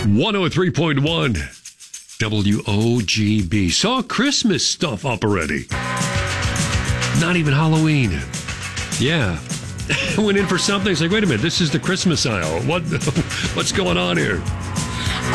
103.1 WOGB. Saw Christmas stuff up already. Not even Halloween. Yeah. Went in for something. It's like, wait a minute, this is the Christmas aisle. What's going on here?